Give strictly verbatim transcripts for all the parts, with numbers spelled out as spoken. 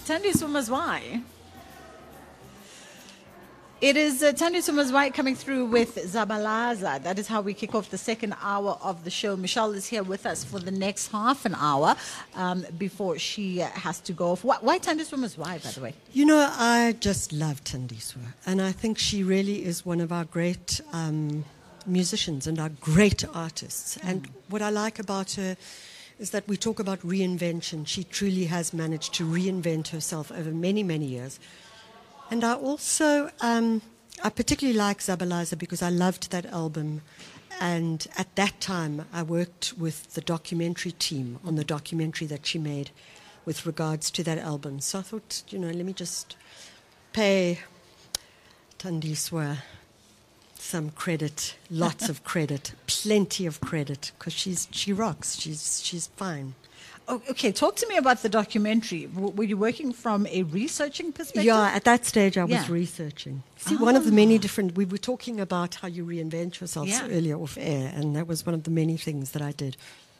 Thandiswa Mazwai. It is uh, Thandiswa Mazwai coming through with Zabalaza. That is how we kick off the second hour of the show. Michelle is here with us for the next half an hour um, before she uh, has to go off. Why, why Thandiswa Mazwai, by the way? You know, I just love Thandiswa. And I think she really is one of our great um, musicians and our great artists. Mm. And what I like about her is that we talk about reinvention. She truly has managed to reinvent herself over many, many years. And I also, um, I particularly like Zabalaza because I loved that album. And at that time, I worked with the documentary team on the documentary that she made with regards to that album. So I thought, you know, let me just pay Thandiswa some credit, lots of credit, plenty of credit, because she's she rocks. She's she's fine. Oh, okay, talk to me about the documentary. W- were you working from a researching perspective? Yeah, at that stage I was Yeah. researching. See, Ah. one of the many different, we were talking about how you reinvent yourself Yeah. earlier off air, and that was one of the many things that I did.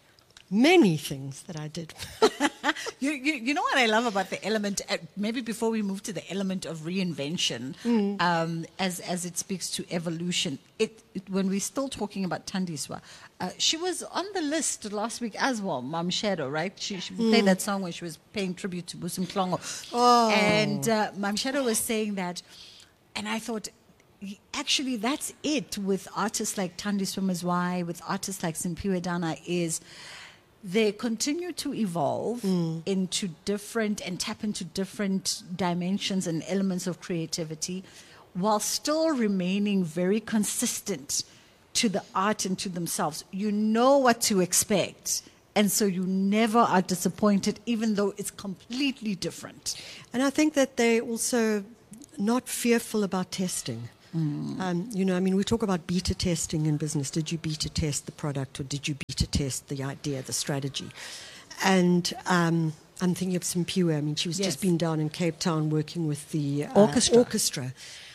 Many things that I did. You, you, you know what I love about the element, uh, maybe before we move to the element of reinvention, Mm. um, as as it speaks to evolution, it, it when we're still talking about Thandiswa, uh, she was on the list last week as well, Mam Shadow, right? She, she played that song when she was paying tribute to Busim Klongo. Oh. And uh, Mam Shadow was saying that, and I thought, actually, that's it with artists like Thandiswa Mazwai, with artists like Simphiwe Dana, is they continue to evolve Mm. into different and tap into different dimensions and elements of creativity while still remaining very consistent to the art and to themselves. You know what to expect. And so you never are disappointed, even though it's completely different. And I think that they're also not fearful about testing. Mm. Um, you know, I mean, we talk about beta testing in business. Did you beta test the product or did you beta test the idea, the strategy? And um, I'm thinking of Simphiwe. I mean, she was Yes. just been down in Cape Town working with the uh, Orchestra. orchestra.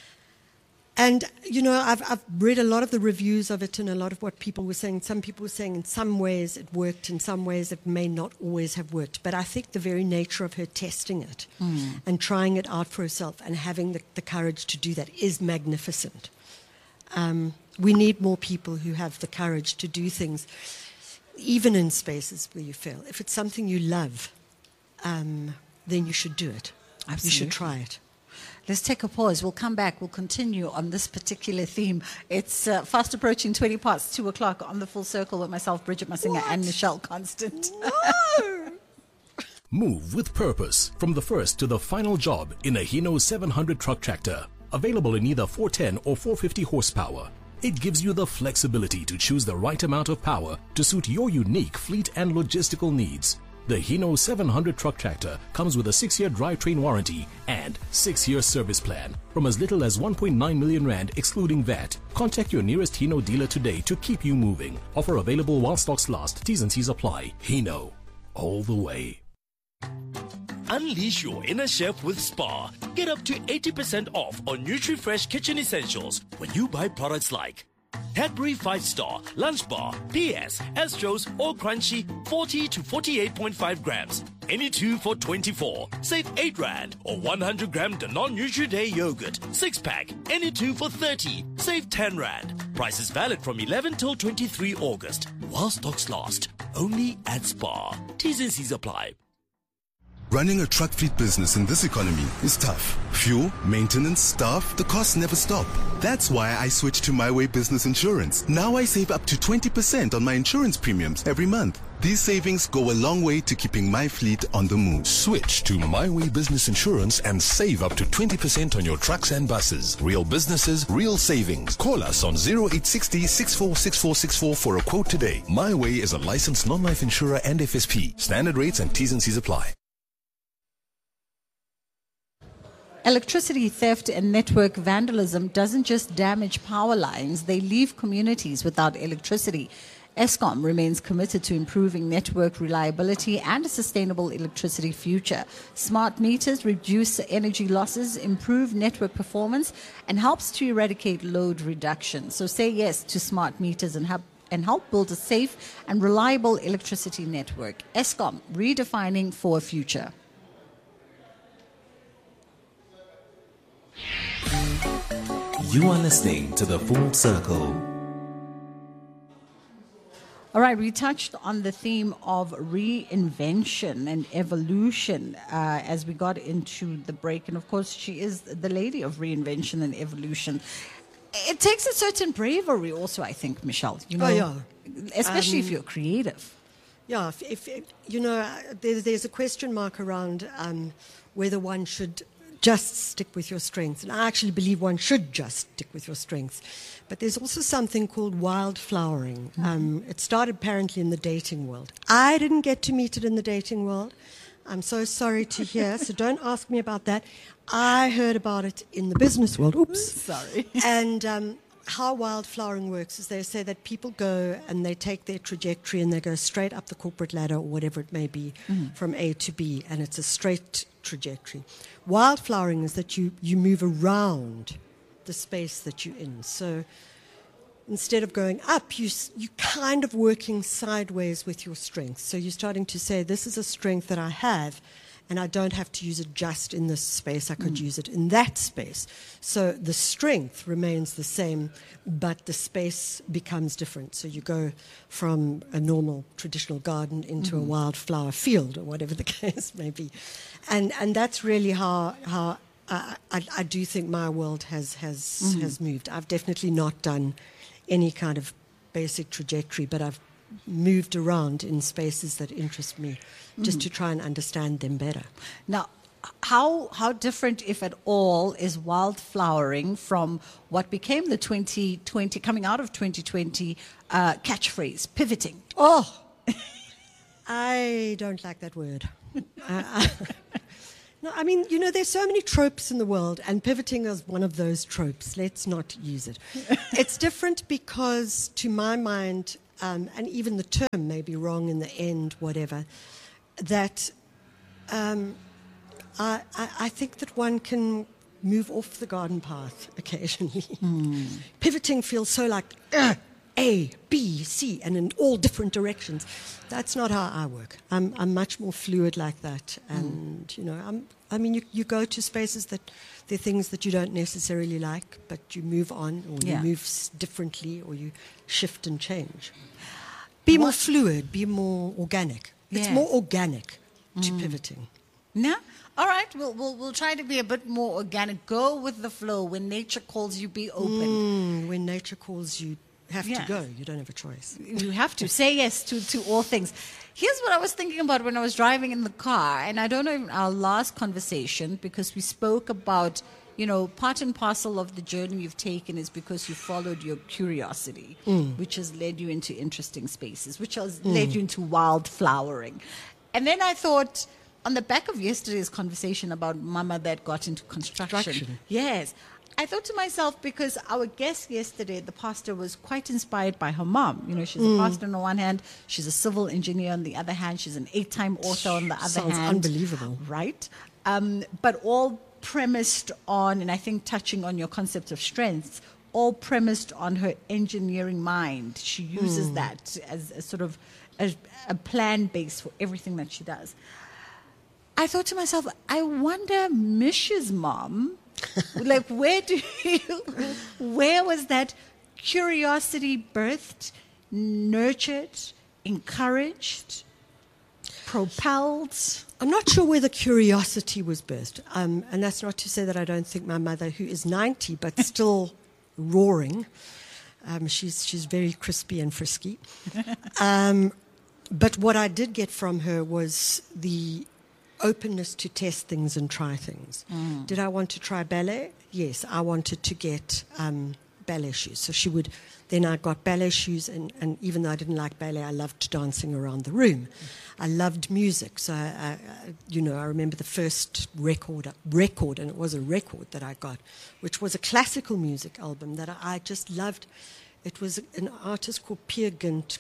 And, you know, I've, I've read a lot of the reviews of it and a lot of what people were saying. Some people were saying in some ways it worked, in some ways it may not always have worked. But I think the very nature of her testing it Mm. and trying it out for herself and having the, the courage to do that is magnificent. Um, we need more people who have the courage to do things, even in spaces where you fail. If it's something you love, um, then you should do it. You Absolutely. should try it. Let's take a pause. We'll come back. We'll continue on this particular theme. It's uh, fast approaching twenty past two o'clock on the Full Circle with myself, Bridget Masinga, What? and Michelle Constant. No! Move with purpose from the first to the final job in a Hino seven hundred truck tractor. Available in either four ten or four fifty horsepower. It gives you the flexibility to choose the right amount of power to suit your unique fleet and logistical needs. The Hino seven hundred truck tractor comes with a six-year drivetrain warranty and six-year service plan from as little as one point nine million rand excluding V A T. Contact your nearest Hino dealer today to keep you moving. Offer available while stocks last. T's and C's apply. Hino, all the way. Unleash your inner chef with Spar. Get up to eighty percent off on NutriFresh kitchen essentials when you buy products like Cadbury five star, Lunch Bar, P S, Astros or Crunchy forty to forty-eight point five grams. Any two for twenty-four. Save eight rand. Or one hundred gram Danone Nutri-Day yogurt. six pack. Any two for thirty. Save ten rand. Price is valid from eleven till twenty-three August. While stocks last. Only at Spar. T's and C's apply. Running a truck fleet business in this economy is tough. Fuel, maintenance, staff, the costs never stop. That's why I switched to My Way Business Insurance. Now I save up to twenty percent on my insurance premiums every month. These savings go a long way to keeping my fleet on the move. Switch to My Way Business Insurance and save up to twenty percent on your trucks and buses. Real businesses, real savings. Call us on zero eight six zero, six four six four six four for a quote today. My Way is a licensed non-life insurer and F S P. Standard rates and T's and C's apply. Electricity theft and network vandalism doesn't just damage power lines, they leave communities without electricity. Eskom remains committed to improving network reliability and a sustainable electricity future. Smart meters reduce energy losses, improve network performance, and helps to eradicate load reduction. So say yes to smart meters and help and help build a safe and reliable electricity network. Eskom, redefining for a future. You are listening to The Full Circle. All right, we touched on the theme of reinvention and evolution uh, as we got into the break. And of course, she is the lady of reinvention and evolution. It takes a certain bravery also, I think, Michelle. You know, Oh, yeah. Especially Um, if you're creative. Yeah, if, if, if you know, uh, there's, there's a question mark around um, whether one should just stick with your strengths. And I actually believe one should just stick with your strengths. But there's also something called wildflowering. Mm-hmm. Um, it started apparently in the dating world. I didn't get to meet it in the dating world. I'm so sorry to hear, so don't ask me about that. I heard about it in the business world. Oops. Sorry. And um, how wildflowering works is they say that people go and they take their trajectory and they go straight up the corporate ladder or whatever it may be mm. from A to B, and it's a straight trajectory. Wildflowering is that you, you move around the space that you're in. So instead of going up, you, you're kind of working sideways with your strengths. So you're starting to say, this is a strength that I have, and I don't have to use it just in this space. I could mm. use it in that space. So the strength remains the same, but the space becomes different. So you go from a normal traditional garden into mm. a wildflower field, or whatever the case may be. And and that's really how how I, I, I do think my world has has mm. has moved. I've definitely not done any kind of basic trajectory, but I've moved around in spaces that interest me just mm. to try and understand them better. Now, how how different, if at all, is wildflowering from what became the twenty twenty, coming out of twenty twenty uh, catchphrase, pivoting? Oh, I don't like that word. uh, no, I mean, you know, there's so many tropes in the world, and pivoting is one of those tropes. Let's not use it. It's different because, to my mind, um, and even the term may be wrong in the end, whatever, that um, I, I, I think that one can move off the garden path occasionally. Mm. Pivoting feels so like uh, A, B, C, and in all different directions. That's not how I work. I'm, I'm much more fluid like that. And, mm. you know, I'm, I mean, you, you go to spaces that there are things that you don't necessarily like, but you move on, or yeah. you move s- differently, or you shift and change. Be what? more fluid, be more organic. It's yeah. more organic to mm. pivoting. No? All right, we'll, we'll we'll try to be a bit more organic. Go with the flow. When nature calls you, be open. Mm, when nature calls you, have yeah. to go. You don't have a choice. You have to. Say yes to, to all things. Here's what I was thinking about when I was driving in the car, and I don't know in our last conversation, because we spoke about, you know, part and parcel of the journey you've taken is because you followed your curiosity, mm. which has led you into interesting spaces, which has mm. led you into wildflowering. And then I thought, on the back of yesterday's conversation about Mama that got into construction, construction. Yes, I thought to myself, because our guest yesterday, the pastor, was quite inspired by her mom. You know, she's mm. a pastor on the one hand, she's a civil engineer on the other hand, she's an eight-time author on the other Sounds hand. Unbelievable. Right? Um, but all premised on, and I think touching on your concept of strengths, all premised on her engineering mind. She uses mm. that as a sort of a, a plan base for everything that she does. I thought to myself, I wonder, Mish's mom, like, where do you, where was that curiosity birthed, nurtured, encouraged, propelled? I'm not sure where the curiosity was birthed. Um, and that's not to say that I don't think my mother, who is ninety but still roaring, um, she's, she's very crispy and frisky. Um, but what I did get from her was the openness to test things and try things. Mm. Did I want to try ballet? Yes, I wanted to get um, ballet shoes. So she would, then I got ballet shoes, and, and even though I didn't like ballet, I loved dancing around the room. Mm. I loved music. So, I, I, you know, I remember the first record, record, and it was a record that I got, which was a classical music album that I, I just loved. It was an artist called Peer Gynt,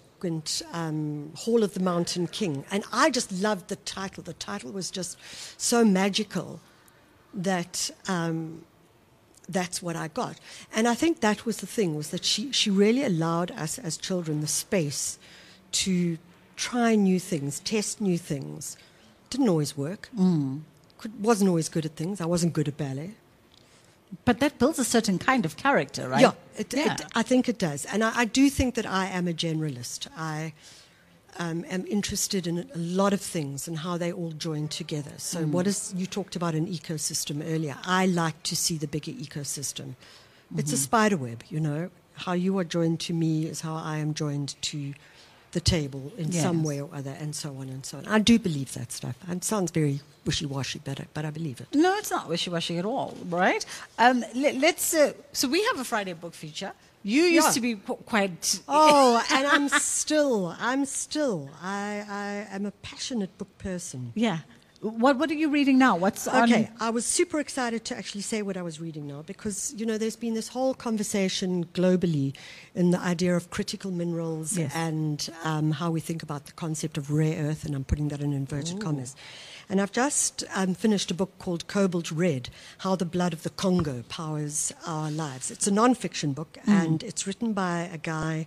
Um, Hall of the Mountain King. And I just loved the title. The title was just so magical that um, that's what I got. And I think that was the thing, was that she, she really allowed us as children the space to try new things, test new things. Didn't always work. Mm. Could, wasn't always good at things. I wasn't good at ballet. But that builds a certain kind of character, right? Yeah, it, Yeah. It, I think it does. And I, I do think that I am a generalist. I um, am interested in a lot of things and how they all join together. So Mm. what is, you talked about an ecosystem earlier. I like to see the bigger ecosystem. It's a spider web, you know. How you are joined to me is how I am joined to the table in Yes. some way or other, and so on and so on. I do believe that stuff. It sounds very wishy-washy, but I, but I believe it. No, it's not wishy-washy at all, right? Um, let, let's. Uh, so we have a Friday book feature. You used Yeah. to be qu- quite. Oh, and I'm still, I'm still, I, I am a passionate book person. Yeah. What What are you reading now? What's on? Okay, I was super excited to actually say what I was reading now because, you know, there's been this whole conversation globally in the idea of critical minerals Yes. and um, how we think about the concept of rare earth, and I'm putting that in inverted commas. And I've just um, finished a book called Cobalt Red, How the Blood of the Congo Powers Our Lives. It's a non-fiction book, and it's written by a guy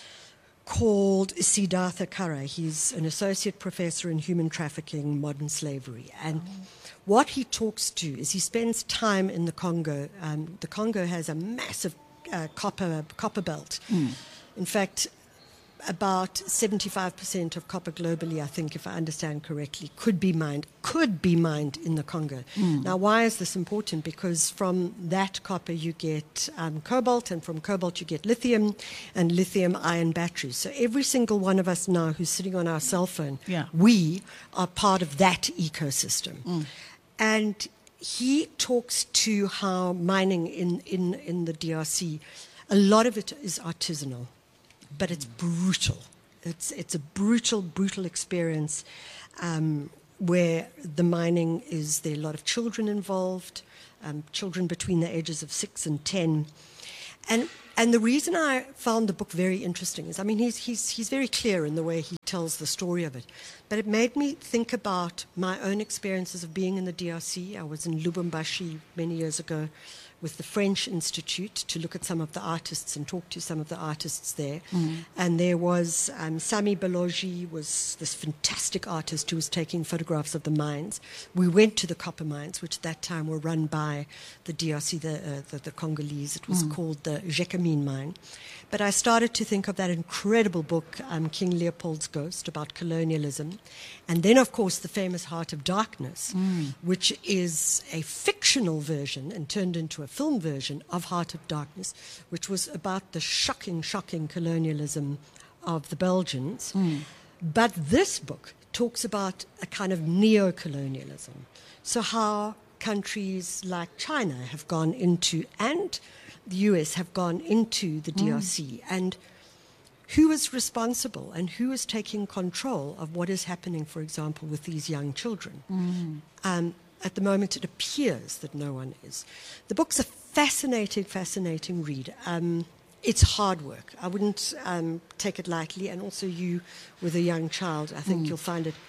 called Siddhartha Kara. He's an associate professor in human trafficking, modern slavery. And what he talks to is he spends time in the Congo. Um, the Congo has a massive uh, copper, copper belt. In fact, about seventy-five percent of copper globally, I think, if I understand correctly, could be mined, could be mined in the Congo. Now, why is this important? Because from that copper you get um, cobalt, and from cobalt you get lithium, and lithium-ion batteries. So every single one of us now who's sitting on our cell phone, Yeah. we are part of that ecosystem. And he talks to how mining in, in, in the D R C, a lot of it is artisanal. But it's brutal. It's it's a brutal, brutal experience um, where the mining is, there are a lot of children involved, um, children between the ages of six and ten. And and the reason I found the book very interesting is, I mean, he's he's he's very clear in the way he tells the story of it. But it made me think about my own experiences of being in the D R C. I was in Lubumbashi many years ago with the French Institute to look at some of the artists and talk to some of the artists there. Mm. And there was um, Sami Balogi, was this fantastic artist who was taking photographs of the mines. We went to the copper mines, which at that time were run by the D R C, the, uh, the, the Congolese. It was mm. called the Gécamine mine. But I started to think of that incredible book, um, King Leopold's Ghost, about colonialism. And then, of course, the famous Heart of Darkness, mm. which is a fictional version and turned into a film version of Heart of Darkness, which was about the shocking, shocking colonialism of the Belgians. Mm. But this book talks about a kind of neo-colonialism. So how countries like China have gone into, and the U S have gone into the D R C, mm. and who is responsible and who is taking control of what is happening, for example, with these young children. Mm. Um, at the moment, it appears that no one is. The book's a fascinating, fascinating read. Um, it's hard work. I wouldn't um, take it lightly, and also you, with a young child, I think mm. you'll find it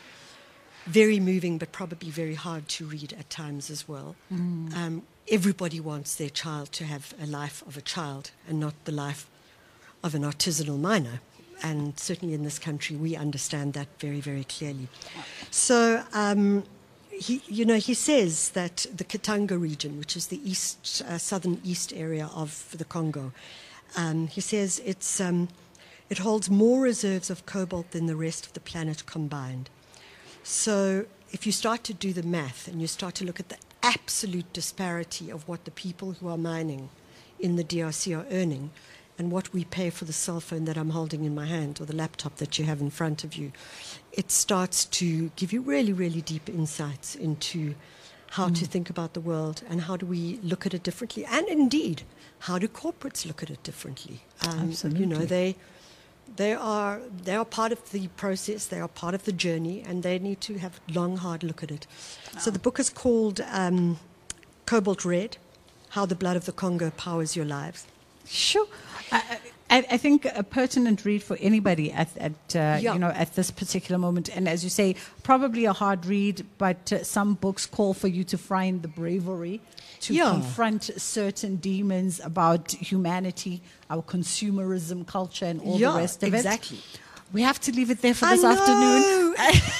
very moving, but probably very hard to read at times as well. Mm. Um, everybody wants their child to have a life of a child and not the life of an artisanal miner. And certainly in this country, we understand that very, very clearly. So, um, he, you know, he says that the Katanga region, which is the east, uh, southern east area of the Congo, um, he says it's, um, it holds more reserves of cobalt than the rest of the planet combined. So if you start to do the math and you start to look at the absolute disparity of what the people who are mining in the D R C are earning and what we pay for the cell phone that I'm holding in my hand or the laptop that you have in front of you, it starts to give you really, really deep insights into how mm. to think about the world and how do we look at it differently. And indeed, how do corporates look at it differently? Um, Absolutely. You know, they... They are they are part of the process, they are part of the journey, and they need to have a long, hard look at it. Oh. So the book is called um, Cobalt Red, How the Blood of the Congo Powers Your Lives. Sure. I, I, I think a pertinent read for anybody at, at uh, yeah. you know, at this particular moment. And as you say, probably a hard read, but uh, some books call for you to find the bravery to yeah. confront certain demons about humanity, our consumerism culture, and all yeah, the rest of exactly. it. We have to leave it there for I this know. afternoon. It's half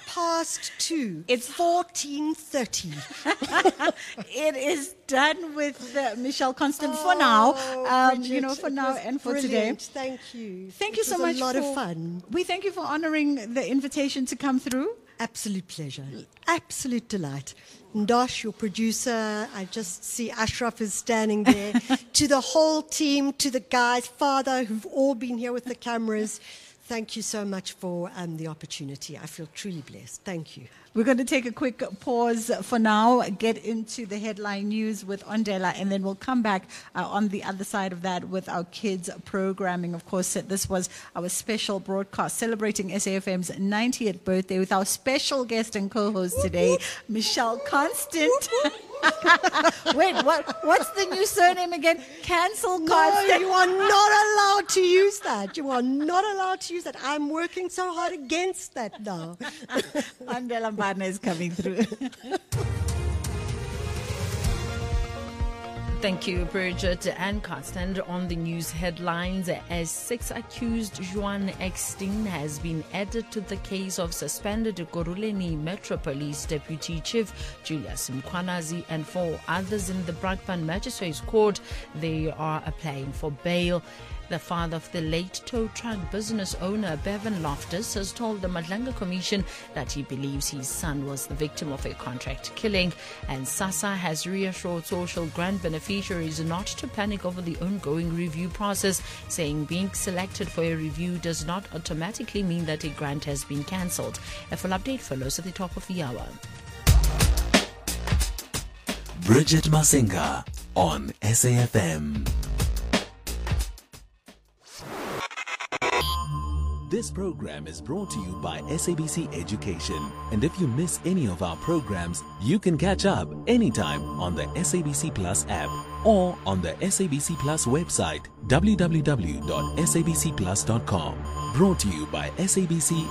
past two. It's fourteen thirty. It is done with uh, Michelle Constant for now. Um, Bridget, you know, for it now was and for brilliant. today. Thank you. Thank It you so was much. A lot for, of fun. We thank you for honoring the invitation to come through. Absolute pleasure. Absolute delight. Ndosh, your producer, I just see Ashraf is standing there. To the whole team, to the guys, Father, who've all been here with the cameras, thank you so much for um, the opportunity. I feel truly blessed. Thank you. We're going to take a quick pause for now, get into the headline news with Ondela, and then we'll come back uh, on the other side of that with our kids programming. Of course, this was our special broadcast celebrating S A F M's ninetieth birthday with our special guest and co-host today, Michelle Constant. Wait, what? What's the new surname again? Cancel Constant. No, you are not allowed to use that. You are not allowed to use that. I'm working so hard against that now. Ondela Mbane is coming through. Thank you, Bridget and Constant. On the news headlines, as six accused Juan Eckstein has been added to the case of suspended Ekurhuleni Metro Police Deputy Chief Julius Mkhwanazi and four others in the Brakpan Magistrates Court. They are applying for bail. The father of the late tow truck business owner, Bevan Loftus, has told the Madlanga Commission that he believes his son was the victim of a contract killing. And SASSA has reassured social grant beneficiaries not to panic over the ongoing review process, saying being selected for a review does not automatically mean that a grant has been cancelled. A full update follows at the top of the hour. Bridget Masinga on S A F M. This program is brought to you by S A B C Education. And if you miss any of our programs, you can catch up anytime on the S A B C Plus app or on the S A B C Plus website, w w w dot s a b c plus dot com. Brought to you by S A B C